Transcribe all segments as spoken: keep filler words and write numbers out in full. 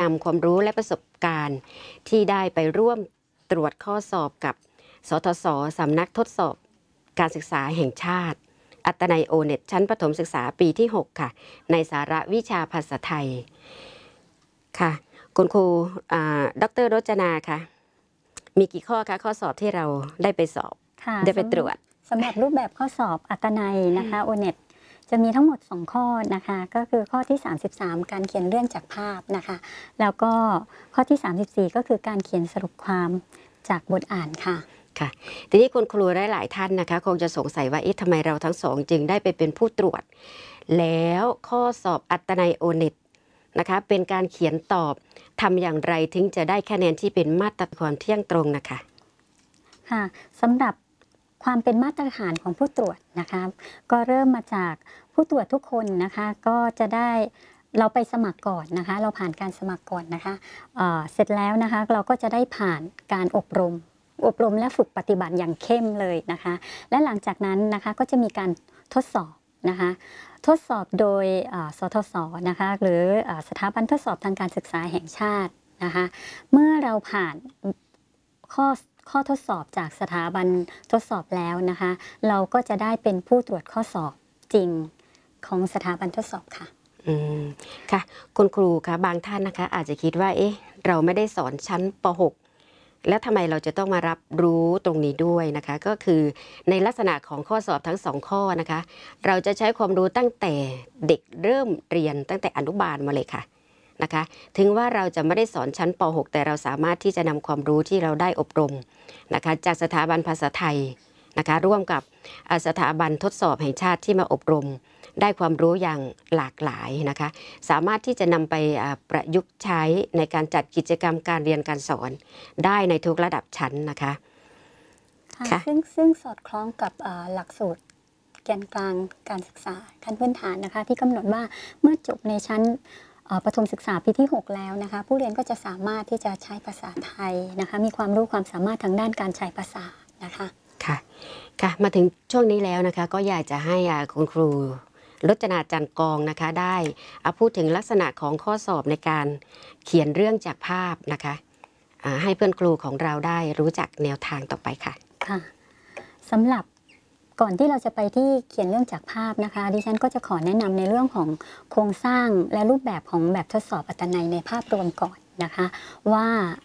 ำความรู้และประสบการณ์ที่ได้ไปร่วมตรวจข้อสอบกับสทศสำนักทดสอบการศึกษาแห่งชาติอัตนัยโอเน็ตชั้นประถมศึกษาปีที่หกค่ะในสาระวิชาภาษาไทยค่ะคุณครูดร.รจนาค่ะมีกี่ข้อคะข้อสอบที่เราได้ไปสอบได้ไปตรวจสำหรับรูปแบบข้อสอบอัตนัยนะคะโอเน็ตจะมีทั้งหมดสองข้อนะคะก็คือข้อที่สามสิบสามการเขียนเรื่องจากภาพนะคะแล้วก็ข้อที่สามสิบสี่ก็คือการเขียนสรุปความจากบทอ่านค่ะค่ะทีนี้คุณครูได้หลายท่านนะคะคงจะสงสัยว่าเอ๊ะทำไมเราทั้งสองจึงได้ไปเป็นผู้ตรวจแล้วข้อสอบอัตนัยโอเน็ตนะคะเป็นการเขียนตอบทำอย่างไรถึงจะได้คะแนนที่เป็นมาตรฐานความเที่ยงตรงนะคะค่ะสำหรับความเป็นมาตรฐานของผู้ตรวจนะคะก็เริ่มมาจากผู้ตรวจทุกคนนะคะก็จะได้เราไปสมัครก่อนนะคะเราผ่านการสมัครก่อนนะคะ เอ่อ เสร็จแล้วนะคะเราก็จะได้ผ่านการอบรมอบรมและฝึกปฏิบัติอย่างเข้มเลยนะคะและหลังจากนั้นนะคะก็จะมีการทดสอบนะคะทดสอบโดยสทศนะคะหรือสถาบันทดสอบทางการศึกษาแห่งชาตินะคะเมื่อเราผ่านข้อข้อทดสอบจากสถาบันทดสอบแล้วนะคะเราก็จะได้เป็นผู้ตรวจข้อสอบจริงของสถาบันทดสอบค่ะอืมค่ะคุณครูคะบางท่านนะคะอาจจะคิดว่าเอ๊ะเราไม่ได้สอนชั้นป หกแล้วทำไมเราจะต้องมารับรู้ตรงนี้ด้วยนะคะก็คือในลักษณะของข้อสอบทั้งสองข้อนะคะเราจะใช้ความรู้ตั้งแต่เด็กเริ่มเรียนตั้งแต่อนุบาลมาเลยค่ะนะคะถึงว่าเราจะไม่ได้สอนชั้นป หกแต่เราสามารถที่จะนำความรู้ที่เราได้อบรมนะคะจากสถาบันภาษาไทยนะคะร่วมกับสถาบันทดสอบแห่งชาติที่มาอบรมได้ความรู้อย่างหลากหลายนะคะสามารถที่จะนำไปประยุกต์ใช้ในการจัดกิจกรรมการเรียนการสอนได้ในทุกระดับชั้นนะคะค่ะซึ่งซึ่งสอดคล้องกับหลักสูตรแกนกลางการศึกษาขั้นพื้นฐานนะคะที่กำหนดว่าเมื่อจบในชั้นประถมศึกษาปีที่หกแล้วนะคะผู้เรียนก็จะสามารถที่จะใช้ภาษาไทยนะคะมีความรู้ความสามารถทางด้านการใช้ภาษานะคะค่ะค่ะมาถึงช่วงนี้แล้วนะคะก็อยากจะให้คุณครูรจนาจันกองนะคะได้พูดถึงลักษณะของข้อสอบในการเขียนเรื่องจากภาพนะคะให้เพื่อนครูของเราได้รู้จักแนวทางต่อไปค่ะค่ะสำหรับก่อนที่เราจะไปที่เขียนเรื่องจากภาพนะคะดิฉันก็จะขอแนะนำในเรื่องของโครงสร้างและรูปแบบของแบบทดสอบอัตนัยในภาพรวมก่อนนะคะว่า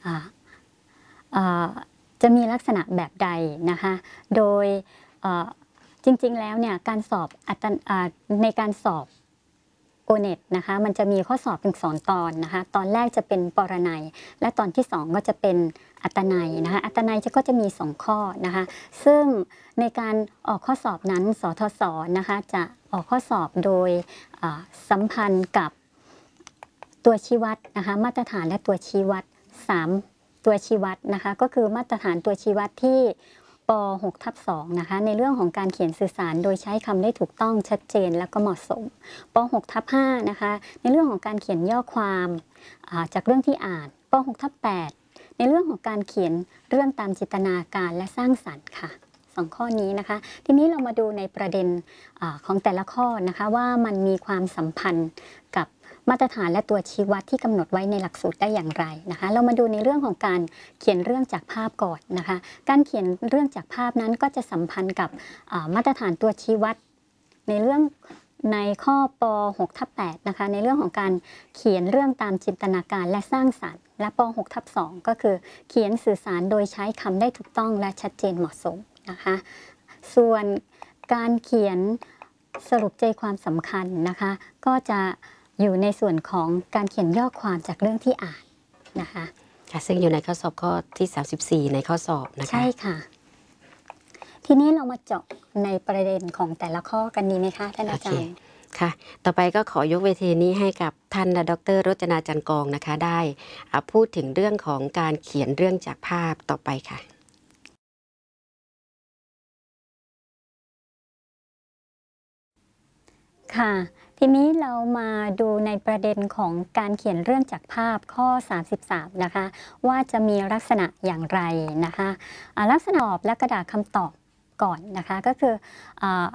จะมีลักษณะแบบใดนะคะโดยจริงๆแล้วเนี่ยการสอบในการสอบโอเน็ตนะคะมันจะมีข้อสอบถึงสองตอนนะคะตอนแรกจะเป็นปรนัยและตอนที่สองก็จะเป็นอัตนัยนะคะอัตนัยก็จะมีสองข้อนะคะซึ่งในการออกข้อสอบนั้นสทศนะคะจะออกข้อสอบโดยสัมพันธ์กับตัวชี้วัดนะคะมาตรฐานและตัวชี้วัดสามตัวชี้วัดนะคะก็คือมาตรฐานตัวชี้วัดที่ป หก ทับ สองนะคะในเรื่องของการเขียนสื่อสารโดยใช้คำได้ถูกต้องชัดเจนและก็เหมาะสมป หก ทับ ห้านะคะในเรื่องของการเขียนย่อความจากเรื่องที่อ่านป หก ทับ แปดในเรื่องของการเขียนเรื่องตามจินตนาการและสร้างสรรค์ค่ะสองข้อนี้นะคะทีนี้เรามาดูในประเด็นอของแต่ละข้อนะคะว่ามันมีความสัมพันธ์กับมาตรฐานและตัวชี้วัดที่กำหนดไว้ในหลักสูตรได้อย่างไรนะคะเรามาดูในเรื่องของการเขียนเรื่องจากภาพก่อนนะคะการเขียนเรื่องจากภาพนั้นก็จะสัมพันธ์กับมาตรฐานตัวชี้วัดในเรื่องในข้อป หก ทับ แปดนะคะในเรื่องของการเขียนเรื่องตามจินตนาการและสร้างสรรค์และป หก ทับ สองก็คือเขียนสื่อสารโดยใช้คำได้ถูกต้องและชัดเจนเหมาะสมนะคะส่วนการเขียนสรุปใจความสำคัญนะคะก็จะอยู่ในส่วนของการเขียนย่อความจากเรื่องที่อ่านนะคะค่ะซึ่งอยู่ในข้อสอบข้อที่สามสิบสี่ในข้อสอบนะคะใช่ค่ะทีนี้เรามาเจาะในประเด็นของแต่ละข้อกันดีไหมคะท่านอาจารย์ค่ะต่อไปก็ขอยกเวทีนี้ให้กับท่านดร.รจนาจันกองนะคะได้พูดถึงเรื่องของการเขียนเรื่องจากภาพต่อไปค่ะค่ะทีนี้เรามาดูในประเด็นของการเขียนเรื่องจากภาพข้อสามสิบสามนะคะว่าจะมีลักษณะอย่างไรนะคะลักษณะตอบและกระดาษคำตอบก่อนนะคะก็คือ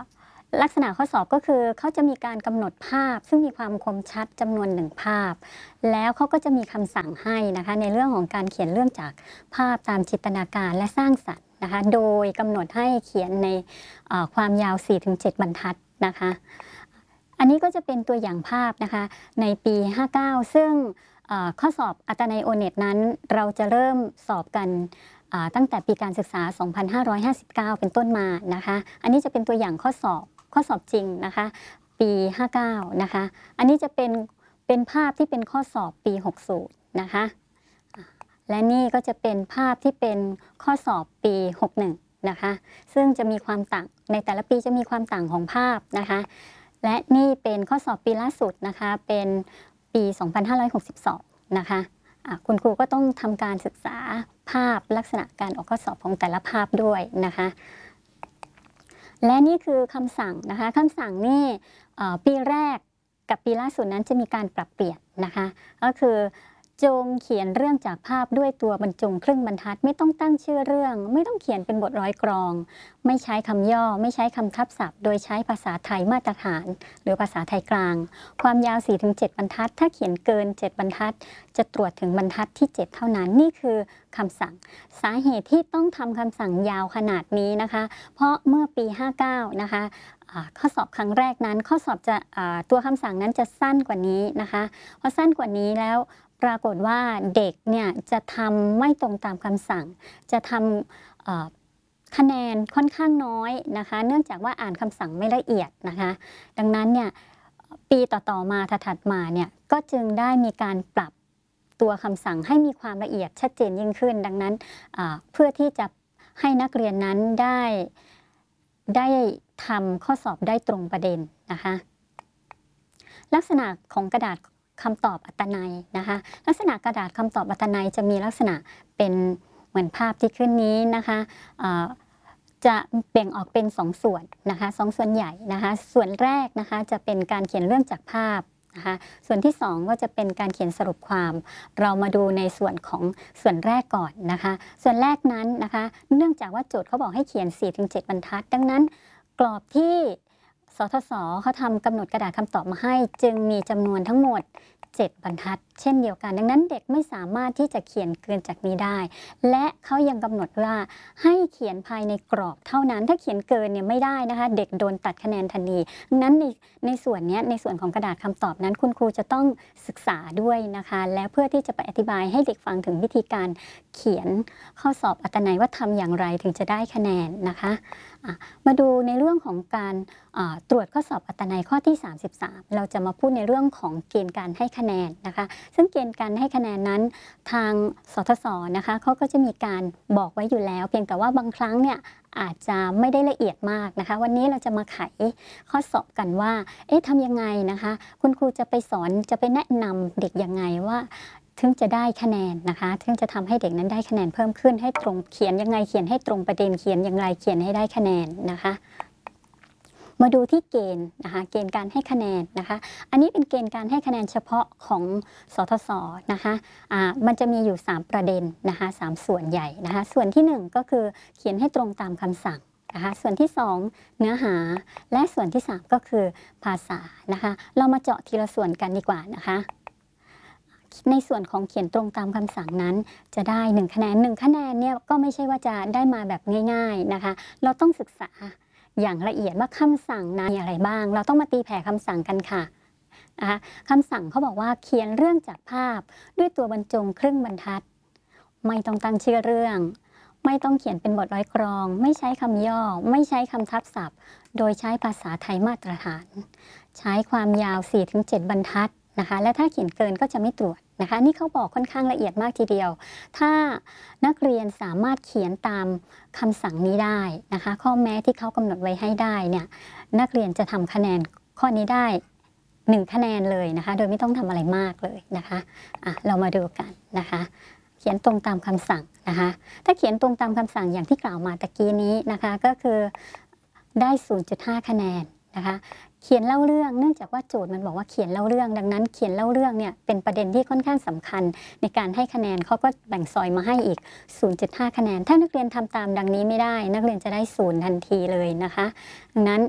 ลักษณะข้อสอบก็คือเขาจะมีการกำหนดภาพซึ่งมีความคมชัดจำนวนหนึ่งภาพแล้วเขาก็จะมีคำสั่งให้นะคะในเรื่องของการเขียนเรื่องจากภาพตามจินตนาการและสร้างสรรค์นะคะโดยกำหนดให้เขียนในความยาว สี่ถึงเจ็ด บรรทัดนะคะอันนี้ก็จะเป็นตัวอย่างภาพนะคะในปีห้าเก้าซึ่งข้อสอบอัตนัยโอเน็ตนั้นเราจะเริ่มสอบกันตั้งแต่ปีการศึกษา สองพันห้าร้อยห้าสิบเก้า เป็นต้นมานะคะอันนี้จะเป็นตัวอย่างข้อสอบข้อสอบจริงนะคะปีห้าเก้านะคะอันนี้จะเป็นเป็นภาพที่เป็นข้อสอบปีหกสิบนะคะและนี่ก็จะเป็นภาพที่เป็นข้อสอบปีหกสิบเอ็ดนะคะซึ่งจะมีความต่างในแต่ละปีจะมีความต่างของภาพนะคะและนี่เป็นข้อสอบปีล่าสุดนะคะเป็นปีสองพันห้าร้อยหกสิบสองนะคะคุณครูก็ต้องทำการศึกษาภาพลักษณะการออกข้อสอบของแต่ละภาพด้วยนะคะและนี่คือคำสั่งนะคะคำสั่งนี่ปีแรกกับปีล่าสุดนั้นจะมีการปรับเปลี่ยนนะคะก็คือจงเขียนเรื่องจากภาพด้วยตัวบรรจงครึ่งบรรทัดไม่ต้องตั้งชื่อเรื่องไม่ต้องเขียนเป็นบทร้อยกรองไม่ใช้คำย่อไม่ใช้คำทับศัพท์โดยใช้ภาษาไทยมาตรฐานหรือภาษาไทยกลางความยาว สี่ถึงเจ็ด บรรทัดถ้าเขียนเกินเจ็ดบรรทัดจะตรวจถึงบรรทัดที่เจ็ดเท่านั้นนี่คือคำสั่งสาเหตุที่ต้องทำคำสั่งยาวขนาดนี้นะคะเพราะเมื่อปีห้าเก้านะคะข้อสอบครั้งแรกนั้นข้อสอบจะตัวคำสั่งนั้นจะสั้นกว่านี้นะคะพอสั้นกว่านี้แล้วปรากฏว่าเด็กเนี่ยจะทำไม่ตรงตามคำสั่งจะทำคะแนนค่อนข้างน้อยนะคะเนื่องจากว่าอ่านคำสั่งไม่ละเอียดนะคะดังนั้นเนี่ยปีต่อๆมาถัดๆมาเนี่ยก็จึงได้มีการปรับตัวคำสั่งให้มีความละเอียดชัดเจนยิ่งขึ้นดังนั้นเพื่อที่จะให้นักเรียนนั้นได้ได้ทำข้อสอบได้ตรงประเด็นนะคะลักษณะของกระดาษคำตอบอัตนัยนะคะลักษณะกระดาษคำตอบอัตนัยจะมีลักษณะเป็นเหมือนภาพที่ขึ้นนี้นะคะจะแบ่งออกเป็นสองส่วนนะคะสองส่วนใหญ่นะคะส่วนแรกนะคะจะเป็นการเขียนเรื่องจากภาพนะคะส่วนที่สองก็จะเป็นการเขียนสรุปความเรามาดูในส่วนของส่วนแรกก่อนนะคะส่วนแรกนั้นนะคะเนื่องจากว่าโจทย์เขาบอกให้เขียน สี่ถึงเจ็ด บรรทัดดังนั้นกรอบที่สทศเขาทำกำหนดกระดาษคำตอบมาให้จึงมีจำนวนทั้งหมดเจ็ดบรรทัดเช่นเดียวกันดังนั้นเด็กไม่สามารถที่จะเขียนเกินจากนี้ได้และเขายังกำหนดว่าให้เขียนภายในกรอบเท่านั้นถ้าเขียนเกินเนี่ยไม่ได้นะคะเด็กโดนตัดคะแนนทันทีดังนั้นในในส่วนนี้ในส่วนของกระดาษคำตอบนั้นคุณครูจะต้องศึกษาด้วยนะคะและเพื่อที่จะไปอธิบายให้เด็กฟังถึงวิธีการเขียนข้อสอบอัตนัยว่าทำอย่างไรถึงจะได้คะแนนนะคะมาดูในเรื่องของการตรวจข้อสอบอัตนัยข้อที่สามสิบสามเราจะมาพูดในเรื่องของเกณฑ์การให้คะแนนนะคะซึ่งเกณฑ์การให้คะแนนนั้นทางสทศนะคะเขาก็จะมีการบอกไว้อยู่แล้วเพียงแต่ว่าบางครั้งเนี่ยอาจจะไม่ได้ละเอียดมากนะคะวันนี้เราจะมาไขข้อสอบกันว่าเอ๊ะทำยังไงนะคะคุณครูจะไปสอนจะไปแนะนำเด็กยังไงว่าถึงจะได้คะแนนนะคะถึงจะทำให้เด็กนั้นได้คะแนนเพิ่มขึ้นให้ตรงเขียนยังไงเขียนให้ตรงประเด็นเขียนอย่างไรเขียนให้ได้คะแนนนะคะมาดูที่เกณฑ์นะคะเกณฑ์การให้คะแนนนะคะอันนี้เป็นเกณฑ์การให้คะแนนเฉพาะของสทศนะคะอ่ามันจะมีอยู่สามประเด็นนะคะสามส่วนใหญ่นะคะส่วนที่หนึ่งก็คือเขียนให้ตรงตามคำสั่งนะคะส่วนที่สองเนื้อหาและส่วนที่สามก็คือภาษานะคะเรามาเจาะทีละส่วนกันดีกว่านะคะในส่วนของเขียนตรงตามคำสั่งนั้นจะได้หนึ่งคะแนนหนึ่งคะแนนเนี่ยก็ไม่ใช่ว่าจะได้มาแบบง่ายๆนะคะเราต้องศึกษาอย่างละเอียดว่าคำสั่งนั้นมีอะไรบ้างเราต้องมาตีแผ่คำสั่งกันค่ะนะคะคำสั่งเขาบอกว่าเขียนเรื่องจากภาพด้วยตัวบรรจงครึ่งบรรทัดไม่ต้องตั้งชื่อเรื่องไม่ต้องเขียนเป็นบทร้อยกรองไม่ใช้คำย่อไม่ใช้คำทับศัพท์โดยใช้ภาษาไทยมาตรฐานใช้ความยาว สี่ถึงเจ็ด บรรทัดนะคะและถ้าเขียนเกินก็จะไม่ตรวจนะคะนี่เขาบอกค่อนข้างละเอียดมากทีเดียวถ้านักเรียนสามารถเขียนตามคำสั่งนี้ได้นะคะข้อแม้ที่เขากำหนดไว้ให้ได้เนี่ยนักเรียนจะทำคะแนนข้อนี้ได้หนึ่งคะแนนเลยนะคะโดยไม่ต้องทำอะไรมากเลยนะคะอ่ะเรามาดูกันนะคะเขียนตรงตามคำสั่งนะคะถ้าเขียนตรงตามคำสั่งอย่างที่กล่าวมาตะกี้นี้นะคะก็คือได้ ศูนย์จุดห้า คะแนนนะคะเขียนเล่าเรื่องเนื่องจากว่าโจทย์มันบอกว่าเขียนเล่าเรื่องดังนั้นเขียนเล่าเรื่องเนี่ยเป็นประเด็นที่ค่อนข้างสำคัญในการให้คะแนนเขาก็แบ่งซอยมาให้อีก ศูนย์จุดห้า คะแนนถ้านักเรียนทำตามดังนี้ไม่ได้นักเรียนจะได้ศูนย์ทันทีเลยนะคะดังนั้นคุ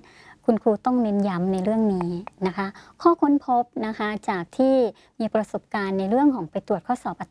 คุณครูต้องเน้นย้ำในเรื่องนี้นะคะ ข้อค้นพบนะคะจากที่มีประสบการณ์ในเรื่องของไปตรวจข้อสอบ